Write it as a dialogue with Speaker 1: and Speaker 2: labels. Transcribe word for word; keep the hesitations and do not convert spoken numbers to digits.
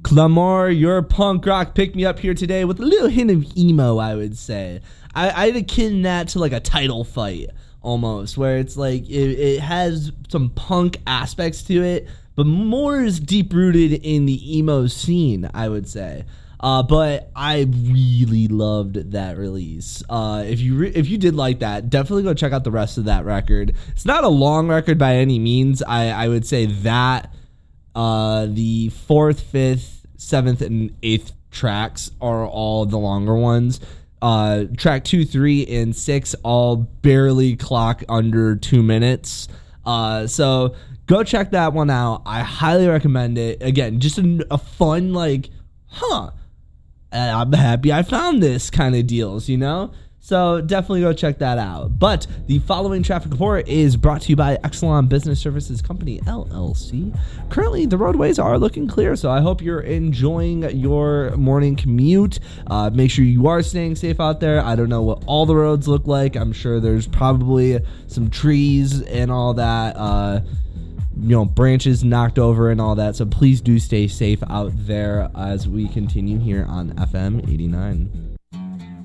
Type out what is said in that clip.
Speaker 1: Clamor, your punk rock pick me up here today with a little hint of emo, I would say. I, I'd akin that to like a title fight almost, where it's like it, it has some punk aspects to it, but more is deep rooted in the emo scene, I would say. Uh, but I really loved that release. Uh, if you re- if you did like that, definitely go check out the rest of that record. It's not a long record by any means. I, I would say that uh, the fourth, fifth, seventh and eighth tracks are all the longer ones. Uh, track two, three, and six all barely clock under two minutes. Uh, so go check that one out. I highly recommend it. Again, just a, a fun, like, huh, I'm happy I found this kind of deals, you know? So definitely go check that out. But the following traffic report is brought to you by Exelon Business Services Company, L L C. Currently, the roadways are looking clear, so I hope you're enjoying your morning commute. Uh, make sure you are staying safe out there. I don't know what all the roads look like. I'm sure there's probably some trees and all that, uh, you know, branches knocked over and all that. So please do stay safe out there as we continue here on F M eighty-nine.